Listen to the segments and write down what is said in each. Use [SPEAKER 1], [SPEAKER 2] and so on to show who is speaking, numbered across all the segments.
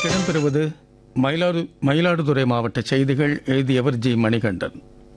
[SPEAKER 1] இடம்பெறுவது மயிலாடுதுறை மாவட்ட செய்திகள். எழுதியவர் ஜி. மணிகண்டன்.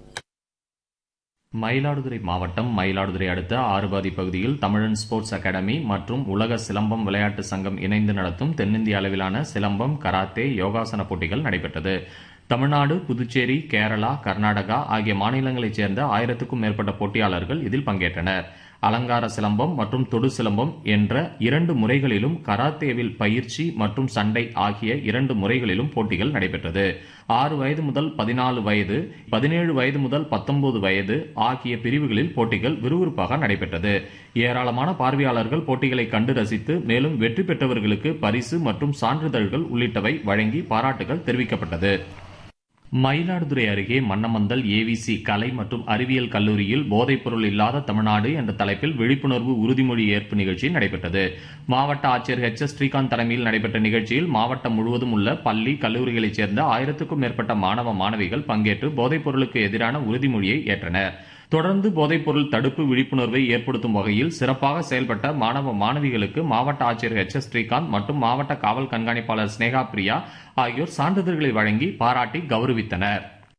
[SPEAKER 2] மயிலாடுதுறை மாவட்டம் மயிலாடுதுறை அடுத்த ஆறுபாதி பகுதியில் தமிழன் ஸ்போர்ட்ஸ் அகாடமி மற்றும் உலக சிலம்பம் விளையாட்டு சங்கம் இணைந்து நடத்தும் தென்னிந்திய அளவிலான சிலம்பம், கராத்தே, யோகாசன போட்டிகள் நடைபெற்றது. தமிழ்நாடு, புதுச்சேரி, கேரளா, கர்நாடகா ஆகிய மாநிலங்களைச் சேர்ந்த 1000க்கும் மேற்பட்ட போட்டியாளர்கள் இதில் பங்கேற்றனர். அலங்கார சிலம்பம் மற்றும் தொடு சிலம்பம் என்ற 2 முறைகளிலும், கராத்தேவில் பயிற்சி மற்றும் சண்டை ஆகிய 2 முறைகளிலும் போட்டிகள் நடைபெற்றது. 6 வயது முதல் 14 வயது, 17 வயது முதல் 19 வயது ஆகிய பிரிவுகளில் போட்டிகள் விறுவிறுப்பாக நடைபெற்றது. ஏராளமான பார்வையாளர்கள் போட்டிகளை கண்டு ரசித்து, மேலும் வெற்றி பெற்றவர்களுக்கு பரிசு மற்றும் சான்றிதழ்கள் உள்ளிட்டவை வழங்கி பாராட்டுகள் தெரிவிக்கப்பட்டது. மயிலாடுதுறை அருகே மன்னமந்தல் ஏவிசி கலை மற்றும் அறிவியல் கல்லூரியில் போதைப்பொருள் இல்லாத தமிழ்நாடு என்ற தலைப்பில் விழிப்புணர்வு உறுதிமொழி ஏற்பு நிகழ்ச்சி நடைபெற்றது. மாவட்ட ஆட்சியர் H. S. ஸ்ரீகாந்த் தலைமையில் நடைபெற்ற நிகழ்ச்சியில் மாவட்டம் முழுவதும் உள்ள பள்ளி, கல்லூரிகளைச் சேர்ந்த 1000க்கும் மேற்பட்ட மாணவ மாணவிகள் பங்கேற்று போதைப்பொருளுக்கு எதிரான உறுதிமொழியை ஏற்றனர். தொடர்ந்து போதைப்பொருள் தடுப்பு விழிப்புணர்வை ஏற்படுத்தும் வகையில் சிறப்பாக செயல்பட்ட மாணவ மாணவிகளுக்கு மாவட்ட ஆட்சியர் H. S. ஸ்ரீகாந்த் மற்றும் மாவட்ட காவல் கண்காணிப்பாளர் ஸ்னேகா பிரியா ஆகியோர் சான்றிதழ்களை வழங்கி பாராட்டி கௌரவித்தனர்.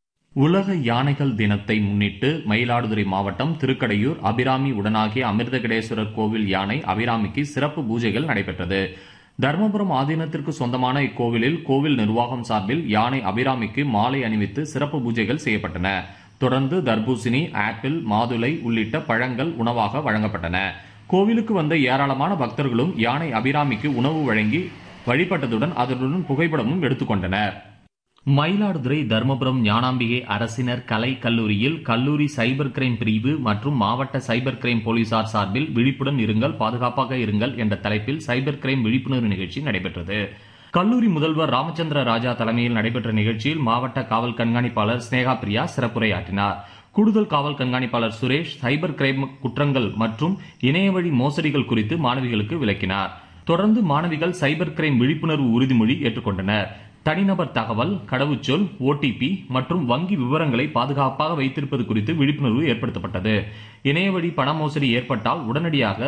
[SPEAKER 2] உலக யானைகள் தினத்தை முன்னிட்டு மயிலாடுதுறை மாவட்டம் திருக்கடையூர் அபிராமி உடனாகிய அமிர்தகடேஸ்வரர் கோவில் யானை அபிராமிக்கு சிறப்பு பூஜைகள் நடைபெற்றது. தர்மபுரம் ஆதீனத்திற்கு சொந்தமான இக்கோவிலில் கோவில் நிர்வாகம் சார்பில் யானை அபிராமிக்கு மாலை அணிவித்து சிறப்பு பூஜைகள் செய்யப்பட்டன. தொடர்ந்து தர்பூசணி, ஆப்பிள், மாதுளை உள்ளிட்ட பழங்கள் உணவாக வழங்கப்பட்டன. கோவிலுக்கு வந்த ஏராளமான பக்தர்களும் யானை அபிராமிக்கு உணவு வழங்கி வழிபட்டதுடன் அதனுடன் புகைப்படமும் எடுத்துக்கொண்டனர். மயிலாடுதுறை தர்மபுரம் ஞானாம்பிகை அரசினர் கலை கல்லூரியில் கல்லூரி சைபர் கிரைம் பிரிவு மற்றும் மாவட்ட சைபர் கிரைம் போலீசார் சார்பில் விழிப்புடன் இருங்கள், பாதுகாப்பாக இருங்கள் என்ற தலைப்பில் சைபர் கிரைம் விழிப்புணர்வு நிகழ்ச்சி நடைபெற்றது. கல்லூரி முதல்வர் ராமச்சந்திர ராஜா தலைமையில் நடைபெற்ற நிகழ்ச்சியில் மாவட்ட காவல் கண்காணிப்பாளர் ஸ்னேகா பிரியா சிறப்புரையாற்றினார். கூடுதல் காவல் கண்காணிப்பாளர் சுரேஷ் சைபர் கிரைம் குற்றங்கள் மற்றும் இணையவழி மோசடிகள் குறித்து மாணவிகளுக்கு விளக்கினார். தொடர்ந்து மாணவிகள் சைபர் கிரைம் விழிப்புணர்வு உறுதிமொழி ஏற்றுக்கொண்டனர். தனிநபர் தகவல், கடவுச்சொல், OTP மற்றும் வங்கி விவரங்களை பாதுகாப்பாக வைத்திருப்பது குறித்து விழிப்புணர்வு ஏற்படுத்தப்பட்டது. இணையவழி பண மோசடி ஏற்பட்டால் உடனடியாக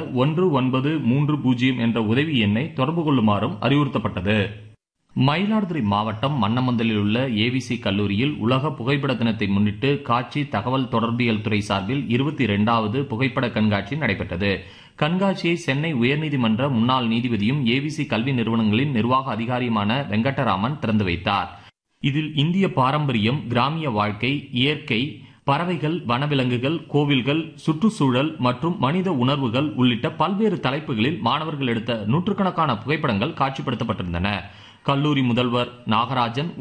[SPEAKER 2] 1930 என்ற உதவி எண்ணை தொடர்பு கொள்ளுமாறும் அறிவுறுத்தப்பட்டது. மயிலாடுதுறை மாவட்டம் மன்னமந்தலில் உள்ள ஏவிசி கல்லூரியில் உலக புகைப்பட தினத்தை முன்னிட்டு காட்சி தகவல் தொடர்பியல் துறை சார்பில் 22வது புகைப்பட கண்காட்சி நடைபெற்றது. கண்காட்சியை சென்னை உயர்நீதிமன்ற முன்னாள் நீதிபதியும் ஏவிசி கல்வி நிறுவனங்களின் நிர்வாக அதிகாரியுமான வெங்கடராமன் திறந்து வைத்தார். இதில் இந்திய பாரம்பரியம், கிராமிய வாழ்க்கை, இயற்கை, பறவைகள், வனவிலங்குகள், கோவில்கள், சுற்றுச்சூழல் மற்றும் மனித உணர்வுகள் உள்ளிட்ட பல்வேறு தலைப்புகளில் மாணவர்கள் எடுத்த நூற்றுக்கணக்கான புகைப்படங்கள் காட்சிப்படுத்தப்பட்டிருந்தன. கல்லூரி முதல்வர் நாகராஜன்